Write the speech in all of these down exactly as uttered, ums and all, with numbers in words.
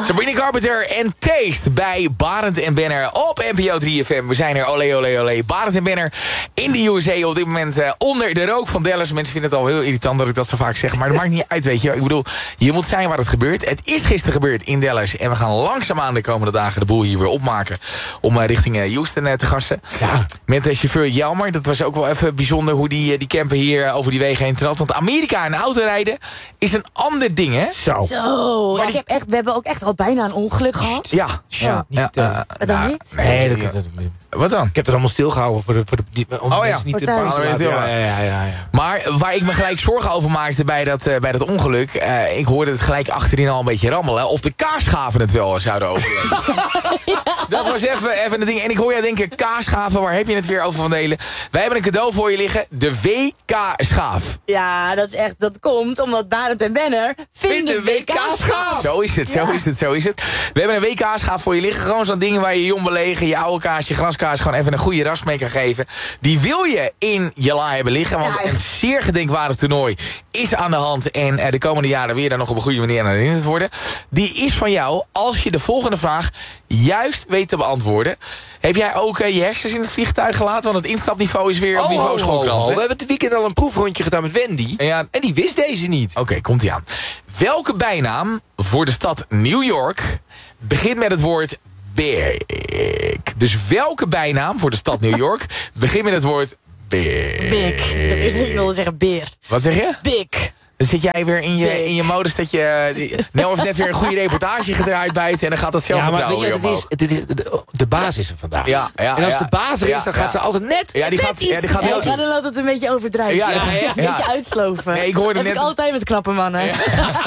Sabrina Carpenter en Taste bij Barend en Benner op N P O drie F M. We zijn er, olé, olé, olé. Barend en Benner in de U S A op dit moment uh, onder de rook van Dallas. Mensen vinden het al heel irritant dat ik dat zo vaak zeg. Maar dat maakt niet uit, weet je. Ik bedoel, je moet zijn waar het gebeurt. Het is gisteren gebeurd in Dallas. En we gaan langzaamaan de komende dagen de boel hier weer opmaken. Om uh, richting uh, Houston uh, te gassen. Ja. Met de chauffeur Jelmer. Dat was ook wel even bijzonder hoe die, uh, die camper hier uh, over die wegen heen trapt. Want Amerika en autorijden is een ander ding, hè? Zo. Zo. Ja, die... ik heb echt, we hebben ook echt al bijna een ongeluk gehad. Ja. ja, ja, ja, uh, Wat dan niet? Nee, dat, dat, dat, wat dan? Ik heb het allemaal stilgehouden voor de, voor de, om oh, de ja. mensen niet te Partij. bang te Ja, laten. Ja, ja, ja, ja. Maar waar ik me gelijk zorgen over maakte bij dat, uh, bij dat ongeluk... Uh, ik hoorde het gelijk achterin al een beetje rammelen... of de kaasschaven het wel zouden overleven. ja. Dat was even, even een ding. En ik hoor jou denken, kaasschaven, waar heb je het weer over van delen? Wij hebben een cadeau voor je liggen, de W K-schaaf. Ja, dat is echt, dat komt omdat Barend en Benner vinden de W K-schaaf. Zo is het, zo ja. is het, zo is het. We hebben een W K-schaaf voor je liggen. Gewoon zo'n ding waar je jong belegen, je oude kaas, je graskaas... gewoon even een goede ras mee kan geven. Die wil je in je la hebben liggen. Want ja, een zeer gedenkwaardig toernooi is aan de hand. En uh, de komende jaren weer daar nog op een goede manier aan herinnerd worden. Die is van jou als je de volgende vraag juist weet te beantwoorden. Heb jij ook uh, je hersens in het vliegtuig gelaten? Want het instapniveau is weer op oh, niveau schoolkrant. oh, oh. We hebben het weekend al een proefrondje gedaan met Wendy. En, ja, en die wist deze niet. Oké, okay, komt ie aan. Welke bijnaam voor de stad New York begint met het woord big? Dus welke bijnaam voor de stad New York begint met het woord big? Big. Dat is, ik wilde zeggen beer. Wat zeg je? Big. Dan zit jij weer in je, in je modus dat je... Nel heeft net weer een goede reportage gedraaid buiten... en dan gaat dat zelfvertrouwen ja, maar weer weet je, het is, het is de, de baas is er vandaag. Ja, ja, en als ja, de baas er is, ja, dan gaat ja. ze altijd net... Ja, die net gaat, iets ja, die gaat heel... Ja, dan loopt het een beetje overdrijven. Ja, Ja, ja, ja. Een ja. beetje uitsloven. Nee, ik hoorde dat net... heb ik altijd met knappe mannen. Ja.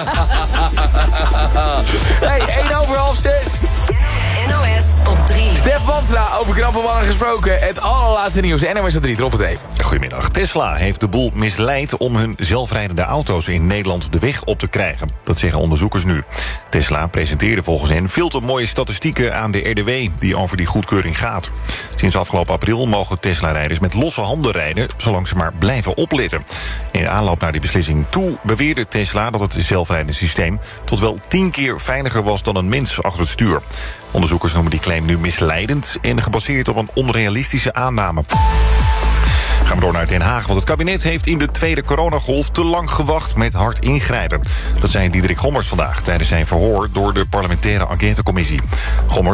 Hey, één over half zes. N O S op drie. Stef Wanstra, over knappe mannen gesproken. Het allerlaatste nieuws. N O S op drie, drop het even. Goedemiddag. Tesla heeft de boel misleid om hun zelfrijdende auto's in Nederland de weg op te krijgen. Dat zeggen onderzoekers nu. Tesla presenteerde volgens hen veel te mooie statistieken aan de R D W die over die goedkeuring gaat. Sinds afgelopen april mogen Tesla-rijders met losse handen rijden, zolang ze maar blijven opletten. In aanloop naar die beslissing toe beweerde Tesla dat het zelfrijdende systeem tot wel tien keer veiliger was dan een mens achter het stuur. Onderzoekers noemen die claim nu misleidend en gebaseerd op een onrealistische aanname. Gaan we door naar Den Haag, want het kabinet heeft in de tweede coronagolf te lang gewacht met hard ingrijpen. Dat zei Diederik Gommers vandaag tijdens zijn verhoor door de parlementaire enquêtecommissie. Gommers